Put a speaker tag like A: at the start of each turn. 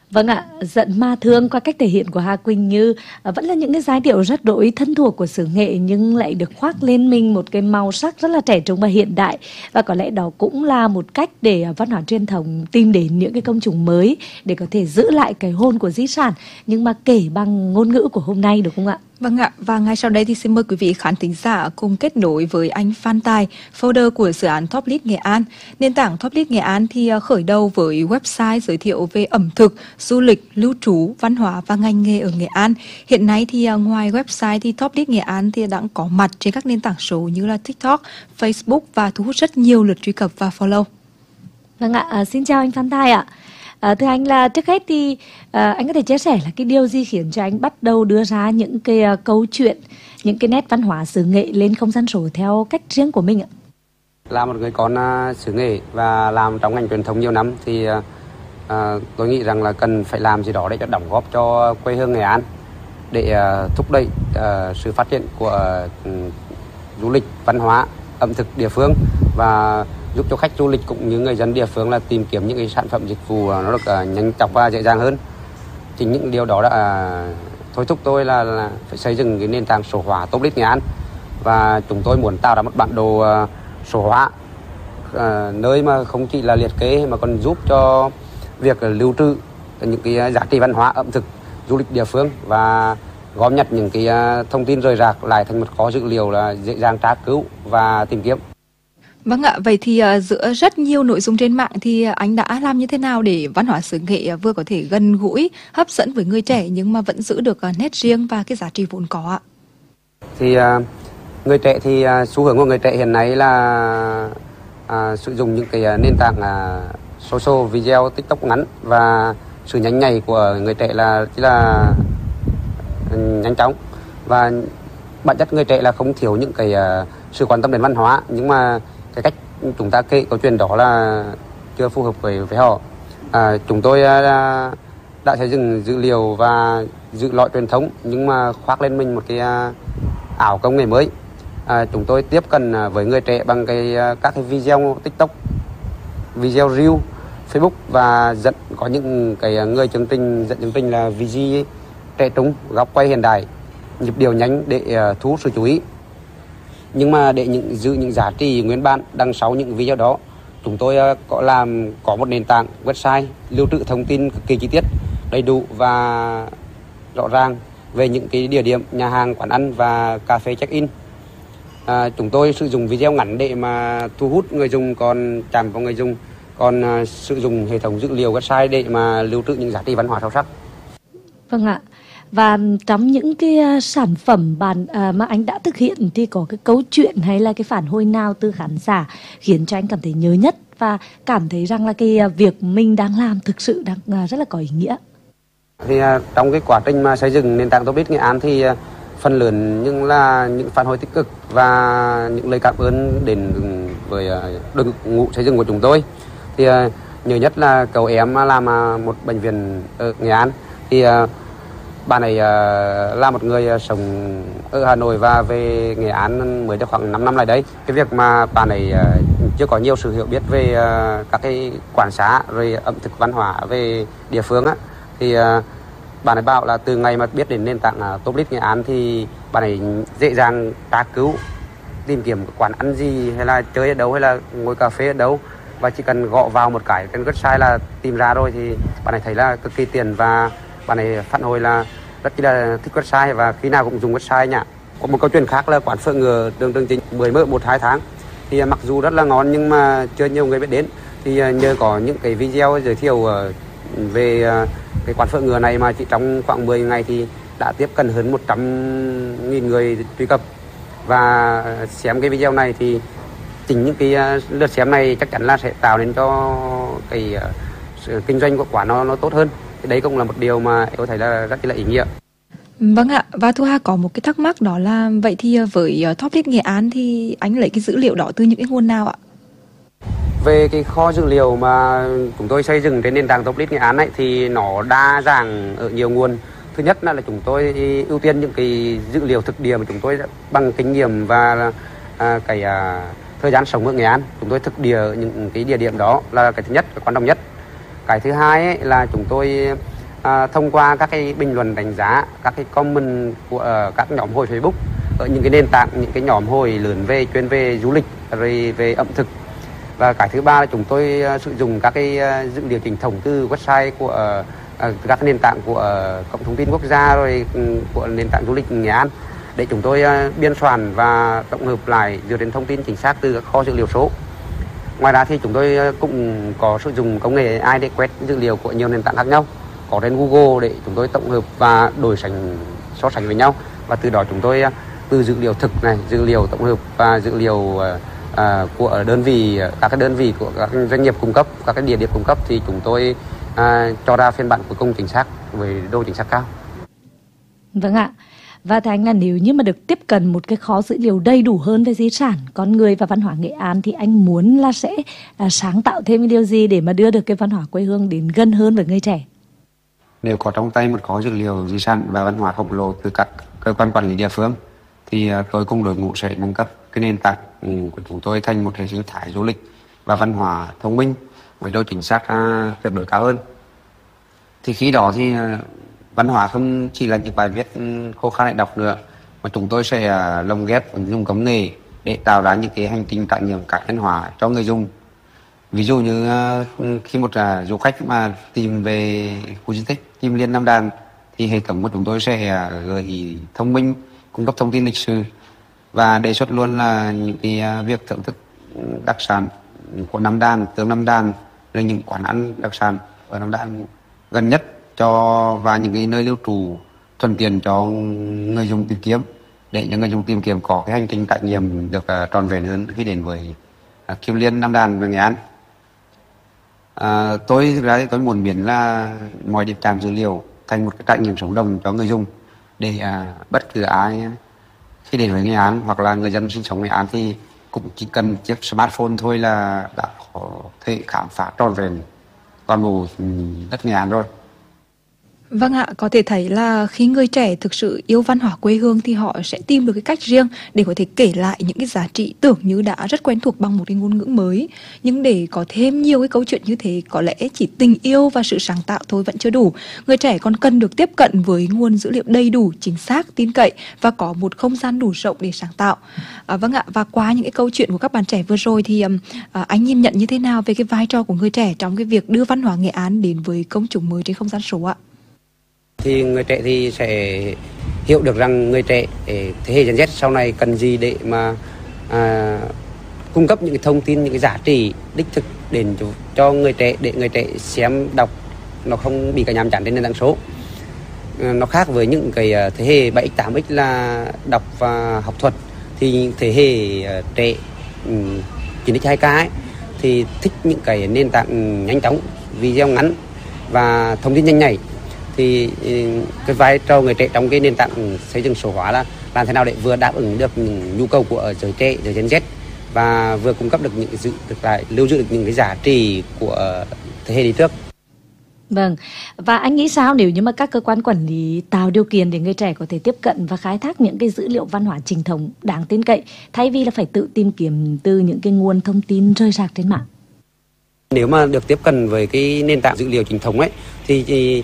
A: Vâng ạ, Giận Ma Thương qua cách thể hiện của Hà Quỳnh Như vẫn là những cái giai điệu rất đỗi thân thuộc của xứ Nghệ, nhưng lại được khoác lên mình một cái màu sắc rất là trẻ trung và hiện đại. Và có lẽ đó cũng là một cách để văn hóa truyền thống tìm đến những cái công chúng mới để có thể giữ lại cái hồn của di sản, nhưng mà kể bằng ngôn ngữ của hôm nay, được không ạ?
B: Vâng ạ, và ngay sau đây thì xin mời quý vị khán thính giả cùng kết nối với anh Phan Tài, founder của dự án Top List Nghệ An. Nền tảng Top List Nghệ An thì khởi đầu với website giới thiệu về ẩm thực, du lịch, lưu trú, văn hóa và ngành nghề ở Nghệ An. Hiện nay thì ngoài website thì Top List Nghệ An thì đang có mặt trên các nền tảng số như là TikTok, Facebook và thu hút rất nhiều lượt truy cập và follow.
A: Vâng ạ, xin chào anh Phan Tài ạ. Thưa anh, là trước hết thì anh có thể chia sẻ là cái điều gì khiến cho anh bắt đầu đưa ra những cái câu chuyện, những cái nét văn hóa xứ Nghệ lên không gian số theo cách riêng của mình ạ?
C: Là một người con xứ Nghệ và làm trong ngành truyền thống nhiều năm thì tôi nghĩ rằng là cần phải làm gì đó để cho đóng góp cho quê hương Nghệ An, để thúc đẩy sự phát triển của du lịch, văn hóa, ẩm thực địa phương và giúp cho khách du lịch cũng như người dân địa phương là tìm kiếm những cái sản phẩm dịch vụ nó được nhanh chóng và dễ dàng hơn. Chính những điều đó đã thôi thúc tôi là phải xây dựng cái nền tảng số hóa Top List Nghệ An, và chúng tôi muốn tạo ra một bản đồ số hóa nơi mà không chỉ là liệt kê mà còn giúp cho việc lưu trữ những cái giá trị văn hóa, ẩm thực, du lịch địa phương và gom nhặt những cái thông tin rời rạc lại thành một kho dữ liệu là dễ dàng tra cứu và tìm kiếm.
B: Vâng ạ, vậy thì giữa rất nhiều nội dung trên mạng thì anh đã làm như thế nào để văn hóa xứ Nghệ vừa có thể gần gũi, hấp dẫn với người trẻ nhưng mà vẫn giữ được nét riêng và cái giá trị vốn có ạ?
C: Thì người trẻ thì xu hướng của người trẻ hiện nay là sử dụng những cái nền tảng social, video, TikTok ngắn, và sự nhanh nhạy của người trẻ là chỉ là nhanh chóng, và bản chất người trẻ là không thiếu những cái sự quan tâm đến văn hóa, nhưng mà cái cách chúng ta kể câu chuyện đó là chưa phù hợp với họ. Chúng tôi đã xây dựng dữ liệu và giữ lõi truyền thống nhưng mà khoác lên mình một cái ảo công nghệ mới. Chúng tôi tiếp cận với người trẻ bằng các cái video TikTok, video Reel, Facebook, và có những cái người dẫn chương trình là VG trẻ trung, góc quay hiện đại, nhịp điệu nhanh để thu hút sự chú ý. Nhưng mà để giữ những giá trị nguyên bản đằng sau những video đó, chúng tôi có một nền tảng website lưu trữ thông tin cực kỳ chi tiết, đầy đủ và rõ ràng về những cái địa điểm, nhà hàng, quán ăn và cà phê check-in. Chúng tôi sử dụng video ngắn để mà thu hút người dùng, còn chạm vào người dùng, còn sử dụng hệ thống dữ liệu website để mà lưu trữ những giá trị văn hóa sâu sắc.
A: Vâng ạ. Và trong những cái sản phẩm mà anh đã thực hiện thì có cái câu chuyện hay là cái phản hồi nào từ khán giả khiến cho anh cảm thấy nhớ nhất và cảm thấy rằng là cái việc mình đang làm thực sự đang rất là có ý nghĩa?
C: Thì trong cái quá trình mà xây dựng nền tảng Top List Nghệ An thì phần lớn những phản hồi tích cực và những lời cảm ơn đến với đội ngũ xây dựng của chúng tôi. Thì nhớ nhất là cậu em làm một bệnh viện ở Nghệ An. Thì bạn ấy là một người sống ở Hà Nội và về Nghệ An mới được khoảng 5 năm lại đây. Cái việc mà bạn ấy chưa có nhiều sự hiểu biết về các cái quán xá rồi ẩm thực văn hóa về địa phương á, thì bạn ấy bảo là từ ngày mà biết đến nền tảng Top List Nghệ An thì bạn ấy dễ dàng tra cứu, tìm kiếm quán ăn gì hay là chơi ở đâu hay là ngồi cà phê ở đâu, và chỉ cần gõ vào một cái website là tìm ra rồi. Thì bạn ấy thấy là cực kỳ tiện và bạn ấy phản hồi là rất là thích website và khi nào cũng dùng website nhỉ. Có một câu chuyện khác là quán phở ngựa đường Trường Chinh mới mở 1-2 tháng thì mặc dù rất là ngon nhưng mà chưa nhiều người biết đến. Thì nhờ có những cái video giới thiệu về cái quán phở ngựa này mà chỉ trong khoảng 10 ngày thì đã tiếp cận hơn 100.000 người truy cập và xem cái video này. Thì chính những cái lượt xem này chắc chắn là sẽ tạo nên cho cái sự kinh doanh của quán nó tốt hơn. Đấy cũng là một điều mà tôi thấy là rất là ý nghĩa.
B: Vâng ạ, và Thu Hà có một cái thắc mắc, đó là vậy thì với Top List Nghệ An thì anh lấy cái dữ liệu đó từ những cái nguồn nào ạ?
C: Về cái kho dữ liệu mà chúng tôi xây dựng trên nền tảng Top List Nghệ An ấy, thì nó đa dạng ở nhiều nguồn. Thứ nhất là chúng tôi ưu tiên những cái dữ liệu thực địa mà chúng tôi bằng kinh nghiệm và thời gian sống ở Nghệ An. Chúng tôi thực địa những cái địa điểm đó là cái thứ nhất, cái quan trọng nhất. Cái thứ hai ấy, là chúng tôi thông qua các cái bình luận đánh giá, các cái comment của các nhóm hội Facebook ở những cái nền tảng, những cái nhóm hội lớn chuyên về du lịch rồi về ẩm thực. Và cái thứ ba là chúng tôi sử dụng các cái dữ liệu chính thống từ website của các nền tảng của Cổng Thông tin Quốc gia rồi của nền tảng du lịch Nghệ An để chúng tôi biên soạn và tổng hợp lại dựa trên thông tin chính xác từ các kho dữ liệu số. Ngoài ra thì chúng tôi cũng có sử dụng công nghệ AI để quét dữ liệu của nhiều nền tảng khác nhau, có trên Google để chúng tôi tổng hợp và so sánh với nhau, và từ đó chúng tôi từ dữ liệu thực này, dữ liệu tổng hợp và dữ liệu của đơn vị, các cái đơn vị của các doanh nghiệp cung cấp, các cái địa điểm cung cấp thì chúng tôi cho ra phiên bản cuối cùng chính xác với độ chính xác cao.
A: Vâng ạ. Và thưa anh là nếu như mà được tiếp cận một cái kho dữ liệu đầy đủ hơn về di sản, con người và văn hóa Nghệ An thì anh muốn là sẽ sáng tạo thêm điều gì để mà đưa được cái văn hóa quê hương đến gần hơn với người trẻ?
C: Nếu có trong tay một kho dữ liệu di sản và văn hóa khổng lồ từ các cơ quan quản lý địa phương thì tôi cùng đội ngũ sẽ nâng cấp cái nền tảng của chúng tôi thành một hệ sinh thái du lịch và văn hóa thông minh với độ chính xác tuyệt đối cao hơn. Thì khi đó thì văn hóa không chỉ là những bài viết khô khan để đọc nữa, mà chúng tôi sẽ lồng ghép ứng dụng công nghệ để tạo ra những cái hành trình trải nghiệm cá nhân hóa cho người dùng. Ví dụ như khi một du khách mà tìm về khu di tích Kim Liên Nam Đàn thì hệ thống của chúng tôi sẽ gợi ý thông minh, cung cấp thông tin lịch sử và đề xuất luôn là những cái việc thưởng thức đặc sản của Nam Đàn, tượng Nam Đàn, rồi những quán ăn đặc sản ở Nam Đàn gần nhất và những cái nơi lưu trú thuận tiện cho người dùng tìm kiếm, để những người dùng tìm kiếm có cái hành trình trải nghiệm được trọn vẹn hơn khi đến với Kim Liên, Nam Đàn và Nghệ An. Thực ra tôi muốn biến là mọi điểm trạm dữ liệu thành một cái trải nghiệm sống động cho người dùng, để bất cứ ai khi đến với Nghệ An hoặc là người dân sinh sống Nghệ An thì cũng chỉ cần chiếc smartphone thôi là đã có thể khám phá trọn vẹn toàn bộ đất Nghệ An rồi.
B: Vâng ạ, có thể thấy là khi người trẻ thực sự yêu văn hóa quê hương thì họ sẽ tìm được cái cách riêng để có thể kể lại những cái giá trị tưởng như đã rất quen thuộc bằng một cái ngôn ngữ mới. Nhưng để có thêm nhiều cái câu chuyện như thế, có lẽ chỉ tình yêu và sự sáng tạo thôi vẫn chưa đủ. Người trẻ còn cần được tiếp cận với nguồn dữ liệu đầy đủ, chính xác, tin cậy và có một không gian đủ rộng để sáng tạo. Vâng ạ, và qua những cái câu chuyện của các bạn trẻ vừa rồi thì anh nhìn nhận như thế nào về cái vai trò của người trẻ trong cái việc đưa văn hóa Nghệ An đến với công chúng mới trên không gian số ạ?
C: Thì người trẻ thì sẽ hiểu được rằng người trẻ thế hệ Gen Z sau này cần gì để mà cung cấp những cái thông tin, những cái giá trị đích thực đến cho người trẻ, để người trẻ xem đọc nó không bị cả nhàm chán trên nền tảng số. Nó khác với những cái thế hệ 7X, 8X là đọc và học thuật, thì thế hệ trẻ 9X, 2K ấy, thì thích những cái nền tảng nhanh chóng, video ngắn và thông tin nhanh nhạy. Thì cái vai trò người trẻ trong cái nền tảng xây dựng số hóa là làm thế nào để vừa đáp ứng được những nhu cầu của giới trẻ, giới Gen Z, và vừa cung cấp được lưu giữ được những cái giá trị của thế hệ đi trước.
A: Vâng, và anh nghĩ sao nếu như mà các cơ quan quản lý tạo điều kiện để người trẻ có thể tiếp cận và khai thác những cái dữ liệu văn hóa chính thống đáng tin cậy, thay vì là phải tự tìm kiếm từ những cái nguồn thông tin rơi rạc trên mạng?
C: Nếu mà được tiếp cận với cái nền tảng dữ liệu chính thống ấy thì